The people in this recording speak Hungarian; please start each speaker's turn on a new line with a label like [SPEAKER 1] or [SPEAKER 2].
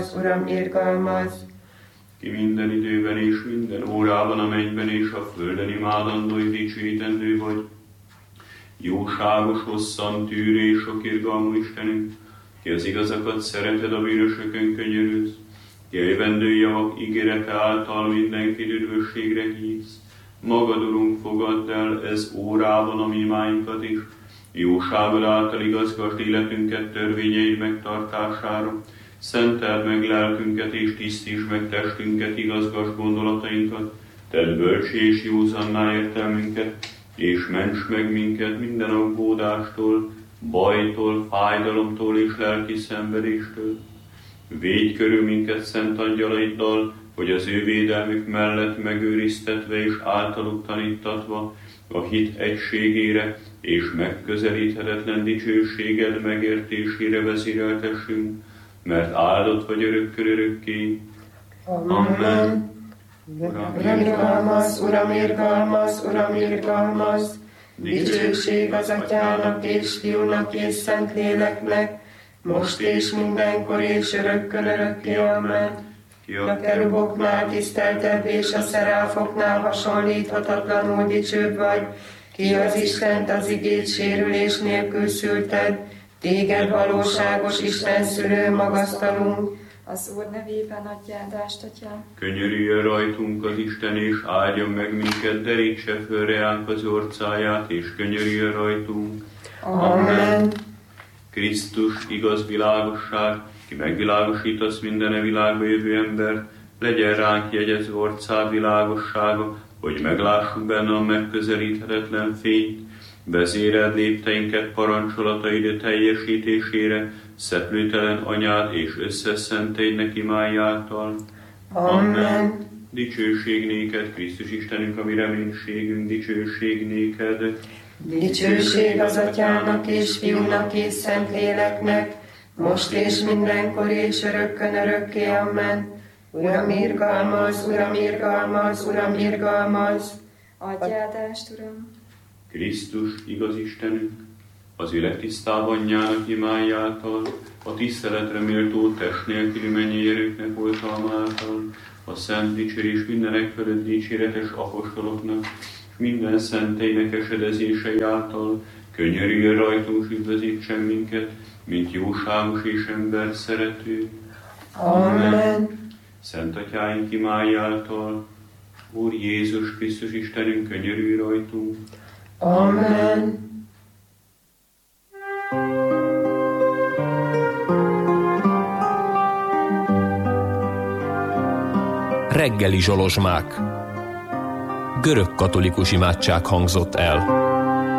[SPEAKER 1] Uram, irgalmaz!
[SPEAKER 2] Ki minden időben és minden órában a mennyben és a földön imádandó és dicsőítendő vagy. Jóságos, hosszantűrő és sok irgalmú Istenünk, ki az igazakat szereted, a bűnösökön könyörülsz, ki a jövendő javak ígérete által mindenkit üdvösségre hívsz. Magad, Urunk, fogadd el ez órában a mi imáinkat is, jóságod által igazgasd életünket törvényeid megtartására. Szenteld meg lelkünket és tisztítsd meg testünket, igazgasd gondolatainkat, tedd bölcsé és józanná értelmünket, és ments meg minket minden aggódástól, bajtól, fájdalomtól és lelki szenvedéstől. Védj körül minket szent angyalaiddal, hogy az ő védelmük mellett megőriztetve és általuk tanítatva a hit egységére és megközelíthetetlen dicsőséged megértésére vezéreltessünk, mert áldott vagy örökkön örökké.
[SPEAKER 1] Amen. Uram, irgalmaz, Uram, irgalmaz, Uram, irgalmaz! Dicsőség az Atyának és Fiúnak és Szentléleknek, most és mindenkor és örökkön örökké. Amen. A keruboknál tiszteltebb és a szeráfoknál hasonlíthatatlanul dicsőbb vagy, ki az Istent az igét sérülés nélkül szülted, téged valóságos Isten szülő magasztalunk.
[SPEAKER 3] Az Úr nevében adj áldást, Atyám.
[SPEAKER 2] Könyörüljön rajtunk az Isten, és áldjon meg minket, derítse föl reánk az orcáját, és könyörüljön rajtunk.
[SPEAKER 1] Amen.
[SPEAKER 2] Krisztus, igaz világosság, ki megvilágosítasz minden világba jövő embert, legyen ránk jegyezve orcád világossága, hogy meglássuk benne a megközelíthetetlen fényt. Vezéreld lépteinket parancsolataid teljesítésére, szeplőtelen anyád és összeszenteidnek imájáltal.
[SPEAKER 1] Amen.
[SPEAKER 2] Dicsőség néked, Krisztus Istenünk, a mi reménységünk, dicsőség néked.
[SPEAKER 1] Dicsőség az Atyának és Fiúnak és Szentléleknek, most és mindenkor és örökkön örökké. Amen. Uram, irgalmaz, Uram, irgalmaz, Uram, irgalmaz!
[SPEAKER 3] Adj áldást, Uram!
[SPEAKER 2] Krisztus, igaz Istenünk, az ő legtisztább anyjának imájáltal, a tiszteletre méltó test nélküli mennyi erőknek oltalmáltal, a szent dicsérés mindenek fölött dicséretes apostoloknak, és minden szenteinek esedezései által könyörüljön rajtunk, és üdvözítsen minket, mint jóságos és ember szerető.
[SPEAKER 1] Amen.
[SPEAKER 2] Szent Atyáink imájáltal, Úr Jézus Krisztus Istenünk, könyörülj rajtunk.
[SPEAKER 1] Amen.
[SPEAKER 4] Reggeli zsolozsmák. Görög katolikus imádság hangzott el.